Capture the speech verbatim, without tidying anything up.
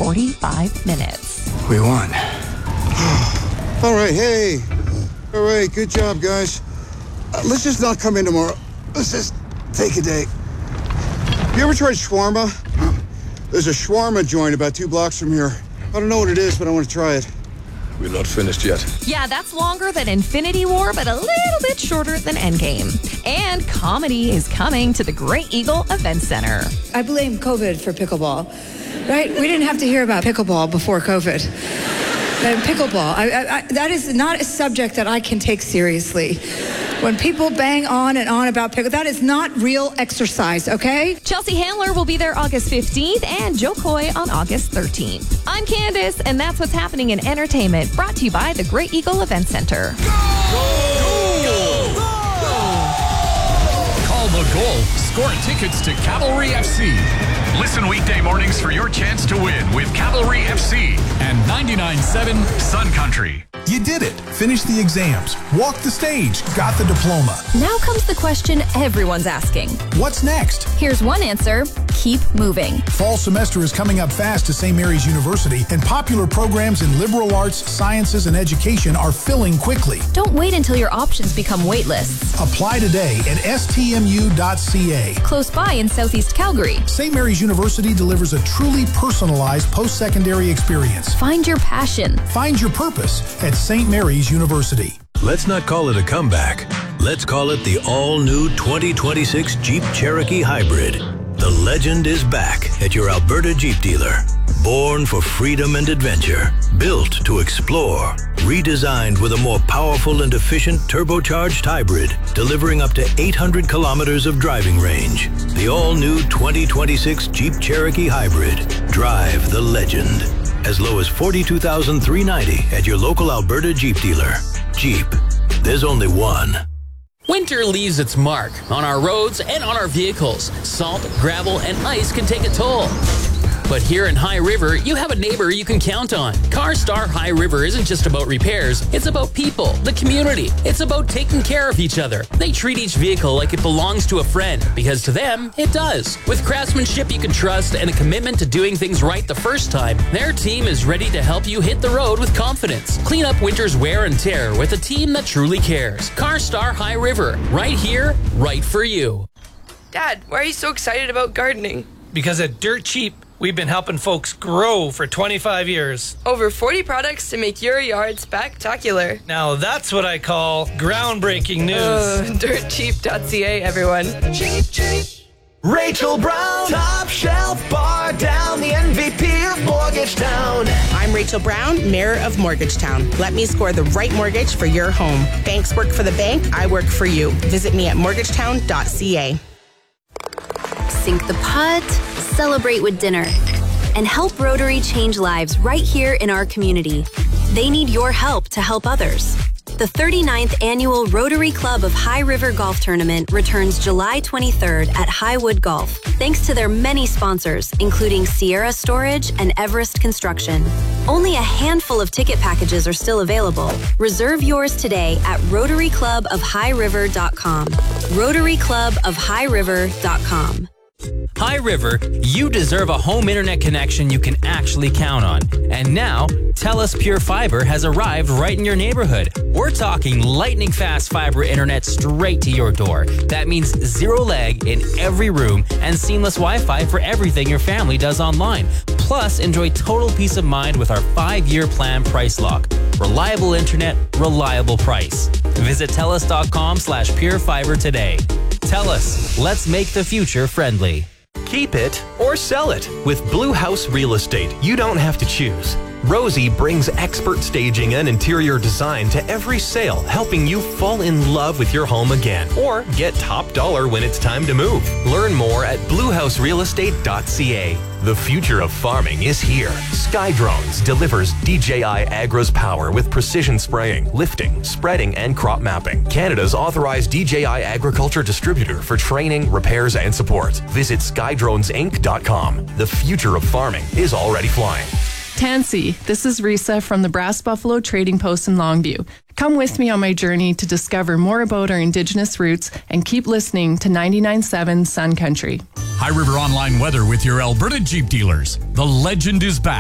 forty-five minutes. We won. All right, hey. All right, good job, guys. Uh, let's just not come in tomorrow. Let's just take a day. You ever tried shawarma? There's a shawarma joint about two blocks from here. I don't know what it is, but I want to try it. We're not finished yet. Yeah, that's longer than Infinity War, but a little bit shorter than Endgame. And comedy is coming to the Great Eagle Event Center. I blame COVID for pickleball, right? We didn't have to hear about pickleball before COVID. Uh, pickleball, I, I, I, that is not a subject that I can take seriously. When people bang on and on about pickle, that is not real exercise, okay? Chelsea Handler will be there August fifteenth and Joe Coy on August thirteenth. I'm Candace, and that's what's happening in entertainment, brought to you by the Great Eagle Event Center. Go! Go! Go! Call the goal. Score tickets to Cavalry F C. Listen weekday mornings for your chance to win with Cavalry F C and ninety-nine point seven Sun Country. You did it. Finished the exams. Walked the stage. Got the diploma. Now comes the question everyone's asking. What's next? Here's one answer. Keep moving. Fall semester is coming up fast to Saint Mary's University, and popular programs in liberal arts, sciences, and education are filling quickly. Don't wait until your options become waitlists. Apply today at S T M U dot C A. Close by in Southeast Calgary. Saint Mary's University delivers a truly personalized post-secondary experience. Find your passion. Find your purpose at Saint Mary's University. Let's not call it a comeback. Let's call it the all-new twenty twenty-six Jeep Cherokee Hybrid. The legend is back at your Alberta Jeep dealer. Born for freedom and adventure, built to explore, redesigned with a more powerful and efficient turbocharged hybrid, delivering up to eight hundred kilometers of driving range. The all-new twenty twenty-six Jeep Cherokee Hybrid. Drive the legend. As low as forty-two thousand three hundred ninety dollars at your local Alberta Jeep dealer. Jeep. There's only one. Winter leaves its mark on our roads and on our vehicles. Salt, gravel, and ice can take a toll. But here in High River, you have a neighbor you can count on. CarStar High River isn't just about repairs. It's about people, the community. It's about taking care of each other. They treat each vehicle like it belongs to a friend, because to them, it does. With craftsmanship you can trust and a commitment to doing things right the first time, their team is ready to help you hit the road with confidence. Clean up winter's wear and tear with a team that truly cares. CarStar High River. Right here, right for you. Dad, why are you so excited about gardening? Because at Dirt Cheap, we've been helping folks grow for twenty-five years. Over forty products to make your yard spectacular. Now that's what I call groundbreaking news. Uh, dirt cheap dot C A, everyone. Cheap, cheap. Rachel Brown, top shelf bar down, the M V P of Mortgagetown. I'm Rachel Brown, Mayor of Mortgagetown. Let me score the right mortgage for your home. Banks work for the bank, I work for you. Visit me at mortgagetown dot C A. Sink the putt, celebrate with dinner, and help Rotary change lives right here in our community. They need your help to help others. The thirty-ninth Annual Rotary Club of High River Golf Tournament returns July twenty-third at Highwood Golf, thanks to their many sponsors, including Sierra Storage and Everest Construction. Only a handful of ticket packages are still available. Reserve yours today at rotary club of high river dot com. rotary club of high river dot com. High River, you deserve a home internet connection you can actually count on. And now, TELUS Pure Fiber has arrived right in your neighborhood. We're talking lightning fast fiber internet straight to your door. That means zero lag in every room and seamless Wi-Fi for everything your family does online. Plus, enjoy total peace of mind with our five-year plan price lock. Reliable internet, reliable price. Visit TELUS dot com slash purefiber today. TELUS, let's make the future friendly. Keep it or sell it. With Blue House Real Estate, you don't have to choose. Rosie brings expert staging and interior design to every sale, helping you fall in love with your home again or get top dollar when it's time to move. Learn more at blue house real estate dot C A. The future of farming is here. SkyDrones delivers D J I Agro's power with precision spraying, lifting, spreading, and crop mapping. Canada's authorized D J I agriculture distributor for training, repairs, and support. Visit sky drones inc dot com. The future of farming is already flying. Tansy, this is Risa from the Brass Buffalo Trading Post in Longview. Come with me on my journey to discover more about our Indigenous roots and keep listening to ninety-nine point seven Sun Country. High River Online weather with your Alberta Jeep dealers. The legend is back.